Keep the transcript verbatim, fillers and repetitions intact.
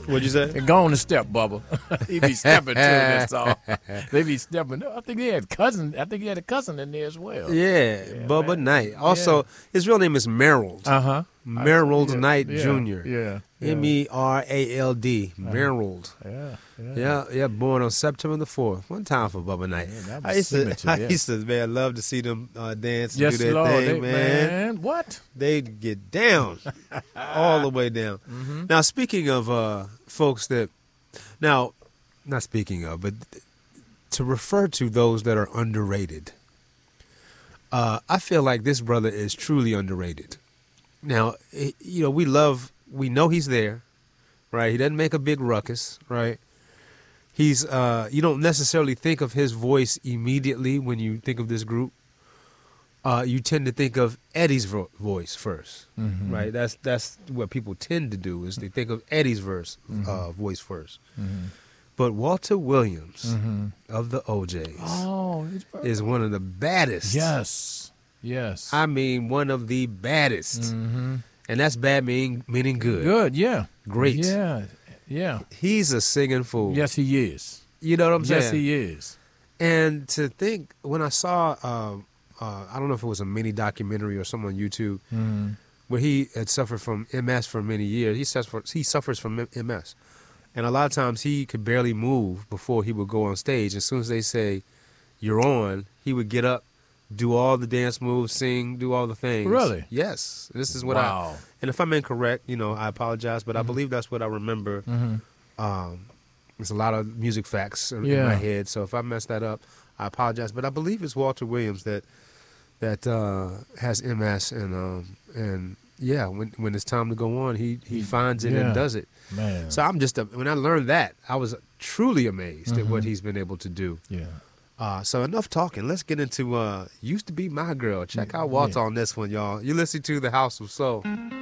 What'd you say? And go on the step, Bubba. He be stepping to this song. They be stepping. I think he had cousin. I think he had a cousin in there as well. Yeah, Yeah, Bubba man. Knight. Also, Yeah. his real name is Merrill. Uh huh. Merrill yeah, Knight yeah, Junior Yeah. Yeah. M E R A L D. Merrill. Yeah. Yeah. Yeah, yeah, born on September the fourth. One time for Bubba Knight. Man, that was I used to, signature, I yeah. used to, man, love to see them uh, dance and Yes, do their Lord. thing, They- man. man. What? They'd get down, all the way down. Mm-hmm. Now, speaking of uh, folks that, now, not speaking of, but to refer to those that are underrated, uh, I feel like this brother is truly underrated. Now, it, you know, we love, we know he's there, right? He doesn't make a big ruckus, right? He's, uh, you don't necessarily think of his voice immediately when you think of this group. Uh, you tend to think of Eddie's vo- voice first, Mhm. right? That's that's what people tend to do is they think of Eddie's verse, Mhm. uh, voice first. Mm-hmm. But Walter Williams Mm-hmm. of the O Js Oh, it's is one of the baddest. yes, yes. I mean, one of the baddest. mm-hmm. And that's bad meaning, meaning good. Good, yeah, Great. yeah, yeah. He's a singing fool. Yes, he is. You know what I'm saying? Yes, he is. And to think, when I saw, uh, uh, I don't know if it was a mini documentary or something on YouTube, Mm-hmm. where he had suffered from M S for many years. He suffers, he suffers from M S. And a lot of times he could barely move before he would go on stage. As soon as they say, you're on, he would get up, do all the dance moves, sing, do all the things. Really? Yes. This is what I, Wow. and if I'm incorrect, you know, I apologize, but I Mm-hmm. believe that's what I remember. Mm-hmm. Um, there's a lot of music facts in Yeah. my head, so if I mess that up, I apologize. But I believe it's Walter Williams that that uh, has M S, and um, and yeah, when when it's time to go on, he he finds it Yeah. and does it. Man. So I'm just a, when I learned that, I was truly amazed at what Mhm. he's been able to do. yeah. Uh, so enough talking. Let's get into uh, "Used to Be My Girl." Check out Walter Yeah. on this one, y'all. You listen to the House of Soul.